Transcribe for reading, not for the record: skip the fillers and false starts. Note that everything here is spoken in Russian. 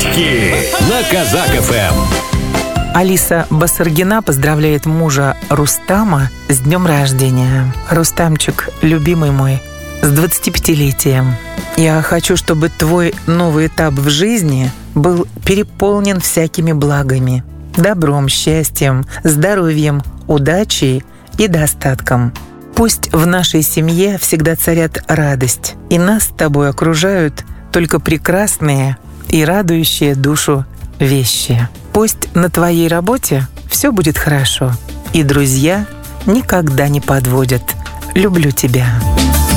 Подарочки на Казак ФМ. Алиса Басаргина поздравляет мужа Рустама с днем рождения. Рустамчик, любимый мой, с 25-летием. Я хочу, чтобы твой новый этап в жизни был переполнен всякими благами, добром, счастьем, здоровьем, удачей и достатком. Пусть в нашей семье всегда царят радость, и нас с тобой окружают только прекрасные и радующие душу вещи. Пусть на твоей работе все будет хорошо, и друзья никогда не подводят. Люблю тебя.